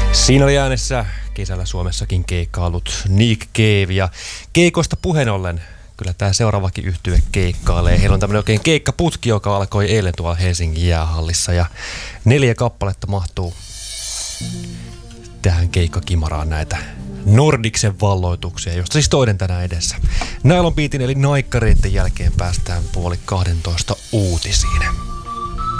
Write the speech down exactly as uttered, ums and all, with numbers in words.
Siinä oli äänessä kesällä Suomessakin keikkaillut Nick Cave, ja keikoista puheen ollen kyllä tämä seuraavakin yhtye keikkailee. Heillä on tämmöinen oikein keikkaputki, joka alkoi eilen tuolla Helsingin jäähallissa, ja neljä kappaletta mahtuu tähän keikkakimaraan näitä Nordicsen valloituksia, josta siis toinen tänään edessä. Nylon Beatin eli naikkareiden jälkeen päästään puoli kahdentoista uutisiin.